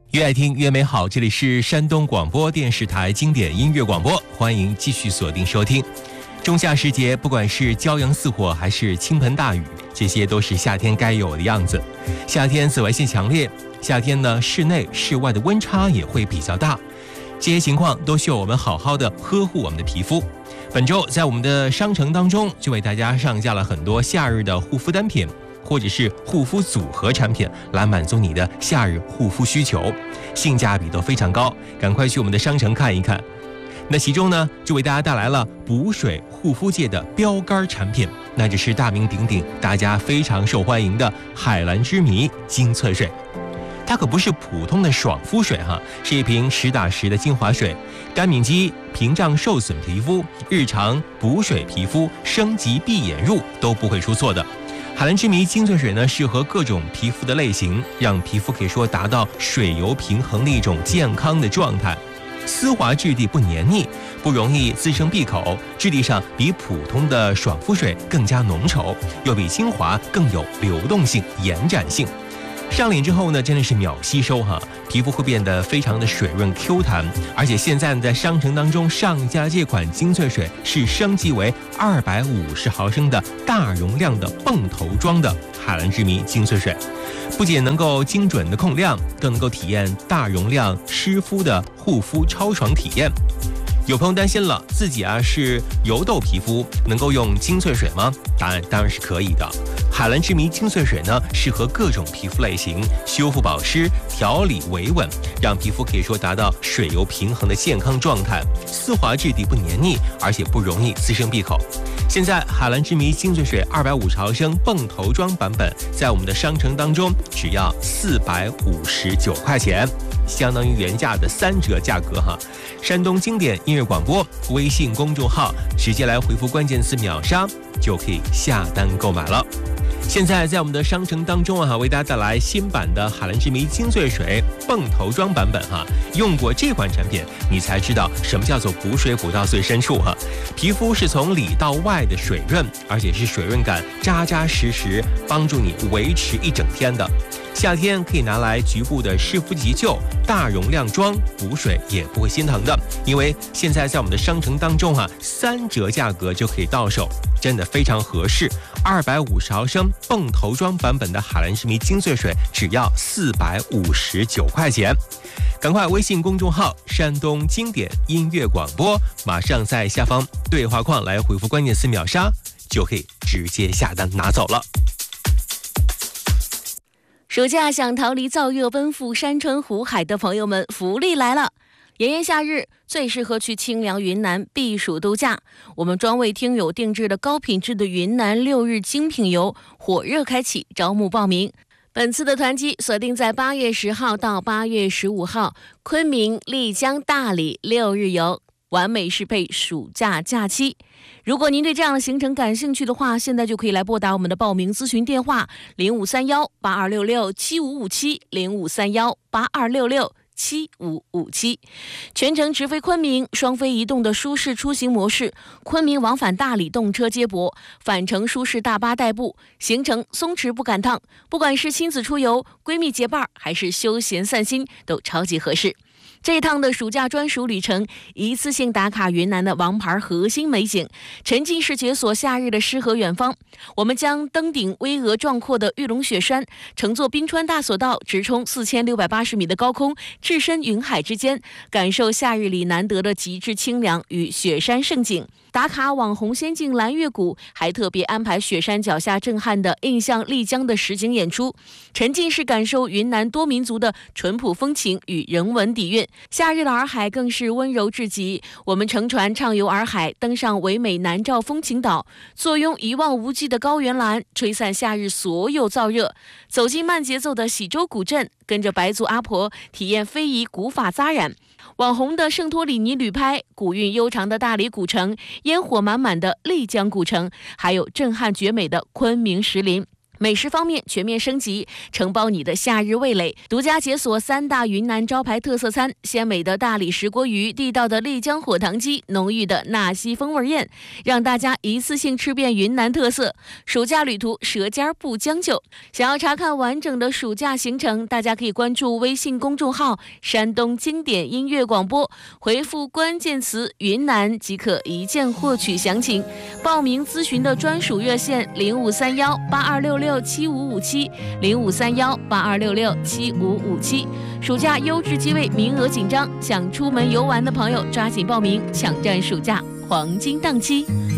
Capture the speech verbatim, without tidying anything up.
越爱听越美好，这里是山东广播电视台经典音乐广播，欢迎继续锁定收听。仲夏时节，不管是骄阳似火还是倾盆大雨，这些都是夏天该有的样子。夏天紫外线强烈，夏天呢室内室外的温差也会比较大，这些情况都需要我们好好的呵护我们的皮肤。本周在我们的商城当中，就为大家上架了很多夏日的护肤单品，或者是护肤组合产品，来满足你的夏日护肤需求，性价比都非常高，赶快去我们的商城看一看。那其中呢，就为大家带来了补水护肤界的标杆产品，那就是大名鼎鼎、大家非常受欢迎的海蓝之谜精粹水。它可不是普通的爽肤水哈，是一瓶实打实的精华水，干敏肌、屏障受损皮肤、日常补水皮肤、升级闭眼入都不会出错的。海蓝之谜精粹水呢，适合各种皮肤的类型，让皮肤可以说达到水油平衡的一种健康的状态。丝滑质地不黏腻，不容易滋生闭口，质地上比普通的爽肤水更加浓稠，又比精华更有流动性、延展性。上脸之后呢，真的是秒吸收哈，皮肤会变得非常的水润 Q 弹，而且现在在商城当中上架这款精粹水是升级为二百五十毫升的大容量的泵头装的海蓝之谜精粹水，不仅能够精准的控量，更能够体验大容量湿敷的护肤超爽体验。有朋友担心了，自己啊是油痘皮肤，能够用精粹水吗？答案当然是可以的。海蓝之谜精粹水呢，适合各种皮肤类型，修复保湿、调理维稳，让皮肤可以说达到水油平衡的健康状态，丝滑质地不黏腻，而且不容易滋生闭口。现在海蓝之谜精粹水二百五十毫升泵头装版本，在我们的商城当中只要四百五十九块钱，相当于原价的三折价格哈。山东经典音乐广播微信公众号直接来回复关键词秒杀，就可以下单购买了。现在在我们的商城当中啊，为大家带来新版的海蓝之谜精粹水泵头装版本哈。用过这款产品，你才知道什么叫做补水补到最深处哈。皮肤是从里到外的水润，而且是水润感扎扎实实，帮助你维持一整天的。夏天可以拿来局部的湿敷急救，大容量装补水也不会心疼的，因为现在在我们的商城当中啊，三折价格就可以到手，真的非常合适。二百五十毫升泵头装版本的海蓝之谜精粹水只要四百五十九块钱，赶快微信公众号山东经典音乐广播，马上在下方对话框来回复关键词秒杀，就可以直接下单拿走了。 暑假想逃离燥热奔赴山川湖海的朋友们，福利来了！炎炎夏日最适合去清凉云南避暑度假，我们专为听友定制的高品质的云南六日精品游火热开启招募报名。本次的团期锁定在八月十号到八月十五号，昆明、丽江、大理六日游，完美适配暑假假期。如果您对这样的行程感兴趣的话，现在就可以来拨打我们的报名咨询电话零五三幺八二六六七五五七零五三幺八二六六七五五七，全程直飞昆明，双飞移动的舒适出行模式，昆明往返大理动车接驳，返程舒适大巴代步，行程松弛不赶趟，不管是亲子出游、闺蜜结伴还是休闲散心，都超级合适。这一趟的暑假专属旅程，一次性打卡云南的王牌核心美景，沉浸式解锁夏日的诗和远方。我们将登顶巍峨壮阔的玉龙雪山，乘坐冰川大索道直冲四千六百八十米的高空，置身云海之间，感受夏日里难得的极致清凉与雪山胜景。打卡网红仙境蓝月谷，还特别安排雪山脚下震撼的印象丽江的实景演出，沉浸式感受云南多民族的淳朴风情与人文底蕴。夏日的洱海更是温柔至极，我们乘船畅游洱海，登上唯美南诏风情岛，坐拥一望无际的高原蓝，吹散夏日所有燥热，走进慢节奏的喜洲古镇，跟着白族阿婆体验非遗古法扎染。网红的圣托里尼旅拍，古韵悠长的大理古城，烟火满满的丽江古城，还有震撼绝美的昆明石林。 美食方面全面升级，承包你的夏日味蕾，独家解锁三大云南招牌特色餐：鲜美的大理石锅鱼、地道的丽江火塘鸡、浓郁的纳西风味宴，让大家一次性吃遍云南特色。暑假旅途舌尖不将就，想要查看完整的暑假行程，大家可以关注微信公众号山东经典音乐广播，回复关键词云南即可一键获取详情。报名咨询的专属热线零五三幺八二六六七五五七零五三幺八二六六七五五七。暑假优质机位名额紧张，想出门游玩的朋友抓紧报名，抢占暑假黄金档期。